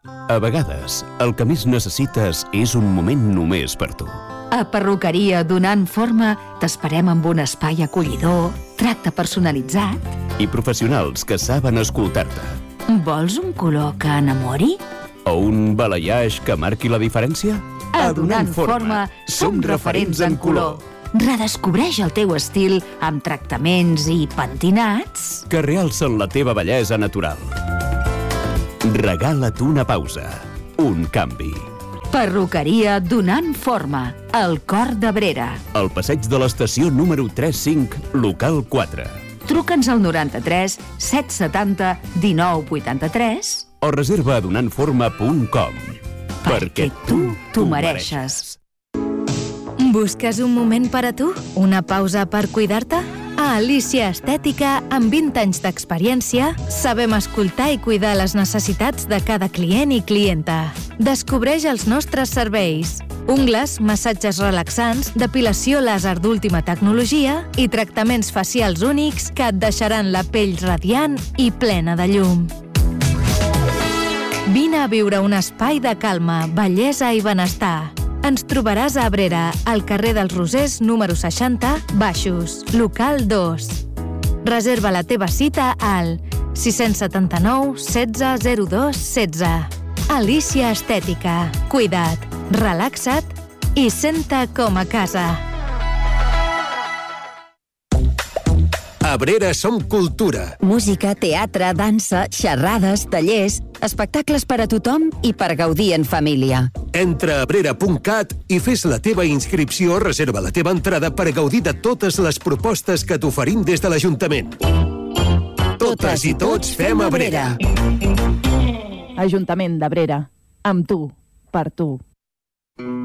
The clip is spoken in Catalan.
A vegades, el que més necessites és un moment només per tu. A Perruqueria Donant Forma t'esperem amb un espai acollidor, tracte personalitzat. I professionals que saben escoltar-te. Vols un color que enamori? O un balayage que marqui la diferència? A Donant Forma som referents en color. Redescobreix el teu estil amb tractaments i pentinats que realcen la teva bellesa natural. Regala't una pausa, un canvi. Perruqueria Donant Forma, al cor d'Abrera. Al passeig de l'estació número 35, local 4. Truca'ns al 93 770 19 83 o reserva a donantforma.com. Perquè tu t'ho mereixes. Busques un moment per a tu? Una pausa per cuidar-te? A Alícia Estètica, amb 20 anys d'experiència, sabem escoltar i cuidar les necessitats de cada client i clienta. Descobreix els nostres serveis. Ungles, massatges relaxants, depilació làser d'última tecnologia i tractaments facials únics que et deixaran la pell radiant i plena de llum. Vine a viure un espai de calma, bellesa i benestar. Ens trobaràs a Abrera, al carrer dels Rosers número 60, Baixos, local 2. Reserva la teva cita al 679 16 02 16. Alícia Estètica. Cuida't, relaxa't i senta com a casa. A Abrera som cultura. Música, teatre, dansa, xerrades, tallers, espectacles per a tothom i per gaudir en família. Entra a abrera.cat i fes la teva inscripció o reserva la teva entrada per gaudir de totes les propostes que t'oferim des de l'Ajuntament. Totes i tots fem Abrera. Ajuntament d'Abrera. Amb tu, per tu.